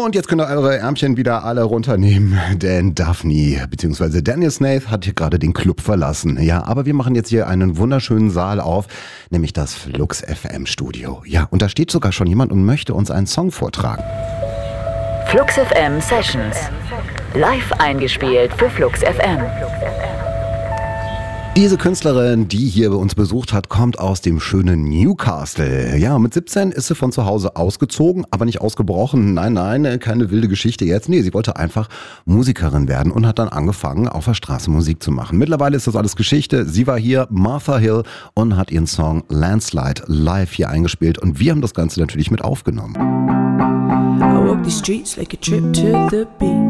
Und jetzt könnt ihr eure Ärmchen wieder alle runternehmen, denn Daphne bzw. Daniel Snaith hat hier gerade den Club verlassen. Ja, aber wir machen jetzt hier einen wunderschönen Saal auf, nämlich das Flux FM Studio. Ja, und da steht sogar schon jemand und möchte uns einen Song vortragen. Flux FM Sessions. Live eingespielt für Flux FM. Diese Künstlerin, die hier bei uns besucht hat, kommt aus dem schönen Newcastle. Ja, mit 17 ist sie von zu Hause ausgezogen, aber nicht ausgebrochen. Nein, keine wilde Geschichte jetzt. Nee, sie wollte einfach Musikerin werden und hat dann angefangen, auf der Straße Musik zu machen. Mittlerweile ist das alles Geschichte. Sie war hier, Martha Hill, und hat ihren Song Landslide live hier eingespielt. Und wir haben das Ganze natürlich mit aufgenommen. I walk the streets like a trip to the beach.